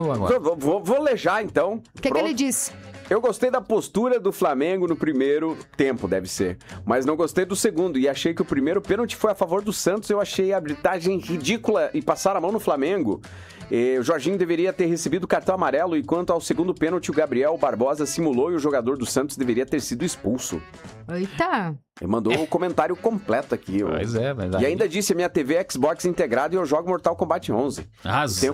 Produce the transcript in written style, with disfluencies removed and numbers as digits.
Agora. Vou lejar, então. O que ele disse? Eu gostei da postura do Flamengo no primeiro tempo, deve ser. Mas não gostei do segundo. E achei que o primeiro pênalti foi a favor do Santos. Eu achei a arbitragem ridícula e passar a mão no Flamengo. O Jorginho deveria ter recebido cartão amarelo. E quanto ao segundo pênalti, o Gabriel Barbosa simulou e o jogador do Santos deveria ter sido expulso. Eita. Ele mandou o comentário completo aqui. Pois é, mas E ainda disse, a minha TV é Xbox integrada e eu jogo Mortal Kombat 11. Arrasou.